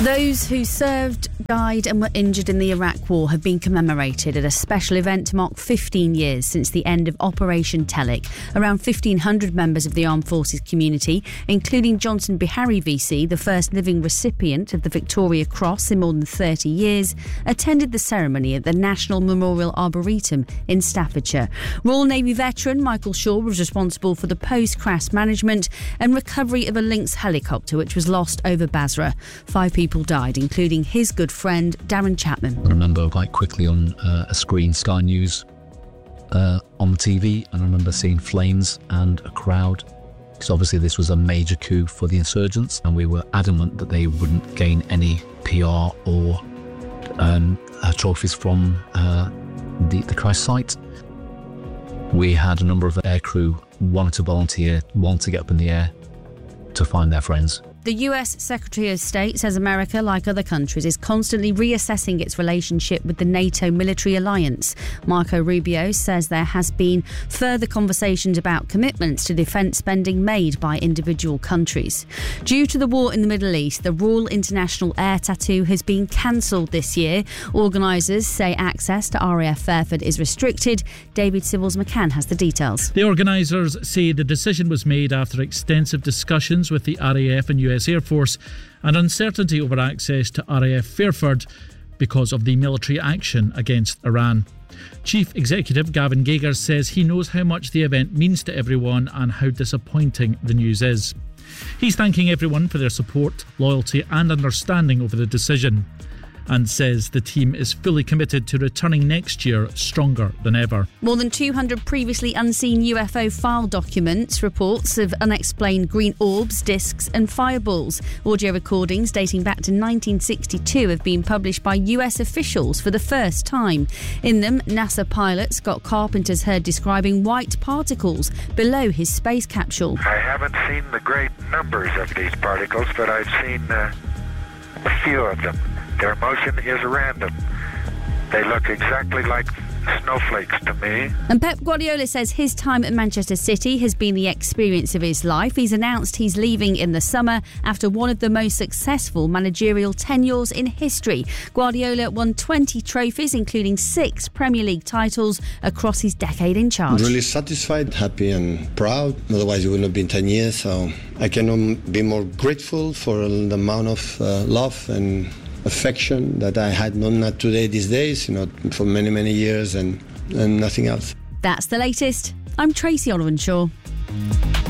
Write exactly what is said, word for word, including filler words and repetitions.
Those who served, died and were injured in the Iraq War have been commemorated at a special event to mark fifteen years since the end of Operation Telic. Around fifteen hundred members of the Armed Forces community, including Johnson Bihari V C, the first living recipient of the Victoria Cross in more than thirty years, attended the ceremony at the National Memorial Arboretum in Staffordshire. Royal Navy veteran Michael Shaw was responsible for the post-crash management and recovery of a Lynx helicopter which was lost over Basra. Five people died, including his good friend Darren Chapman. I remember quite quickly on uh, a screen, Sky News uh, on the T V, and I remember seeing flames and a crowd, because obviously this was a major coup for the insurgents, and we were adamant that they wouldn't gain any P R or um, uh, trophies from uh, the, the crash site. We had a number of aircrew wanted to volunteer, wanted to get up in the air to find their friends. The U S Secretary of State says America, like other countries, is constantly reassessing its relationship with the NATO military alliance. Marco Rubio says there has been further conversations about commitments to defence spending made by individual countries. Due to the war in the Middle East, the Royal International Air Tattoo has been cancelled this year. Organisers say access to R A F Fairford is restricted. David Sibbles-McCann has the details. The organisers say the decision was made after extensive discussions with the R A F and U S Air Force and uncertainty over access to R A F Fairford because of the military action against Iran. Chief Executive Gavin Gagers says he knows how much the event means to everyone and how disappointing the news is. He's thanking everyone for their support, loyalty and understanding over the decision, and says the team is fully committed to returning next year stronger than ever. More than two hundred previously unseen U F O file documents, reports of unexplained green orbs, discs and fireballs. Audio recordings dating back to nineteen sixty-two have been published by U S officials for the first time. In them, NASA pilot Scott Carpenter's heard describing white particles below his space capsule. I haven't seen the great numbers of these particles, but I've seen uh, a few of them. Their motion is random. They look exactly like snowflakes to me. And Pep Guardiola says his time at Manchester City has been the experience of his life. He's announced he's leaving in the summer after one of the most successful managerial tenures in history. Guardiola won twenty trophies, including six Premier League titles across his decade in charge. I'm really satisfied, happy and proud. Otherwise it wouldn't have been ten years. So I cannot be more grateful for the amount of uh, love and affection that I had, not, not today, these days, you know, for many, many years and, and nothing else. That's the latest. I'm Tracy Olivenshaw.